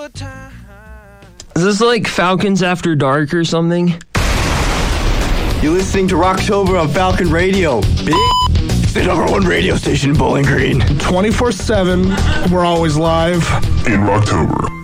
Is this like Falcons After Dark or something? You're listening to Rocktober on Falcon Radio. The #1 radio station in Bowling Green. 24/7, we're always live. In Rocktober.